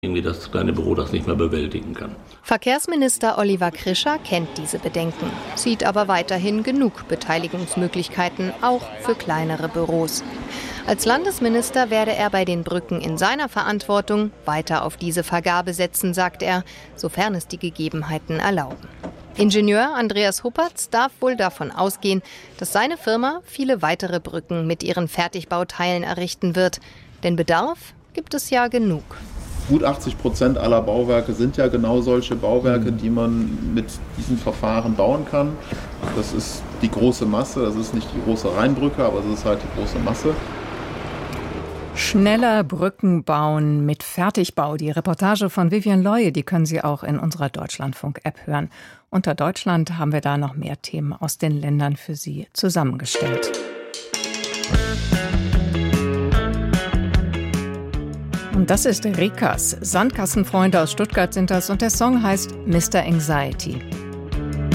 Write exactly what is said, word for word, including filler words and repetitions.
irgendwie das kleine Büro das nicht mehr bewältigen kann. Verkehrsminister Oliver Krischer kennt diese Bedenken, sieht aber weiterhin genug Beteiligungsmöglichkeiten, auch für kleinere Büros. Als Landesminister werde er bei den Brücken in seiner Verantwortung weiter auf diese Vergabe setzen, sagt er, sofern es die Gegebenheiten erlauben. Ingenieur Andreas Huppertz darf wohl davon ausgehen, dass seine Firma viele weitere Brücken mit ihren Fertigbauteilen errichten wird. Denn Bedarf gibt es ja genug. Gut achtzig Prozent aller Bauwerke sind ja genau solche Bauwerke, die man mit diesen Verfahren bauen kann. Das ist die große Masse, das ist nicht die große Rheinbrücke, aber es ist halt die große Masse. Schneller Brücken bauen mit Fertigbau. Die Reportage von Vivian Leue, die können Sie auch in unserer Deutschlandfunk-App hören. Unter Deutschland haben wir da noch mehr Themen aus den Ländern für Sie zusammengestellt. Und das ist Rikas. Sandkassenfreunde aus Stuttgart sind das und der Song heißt Mister Anxiety.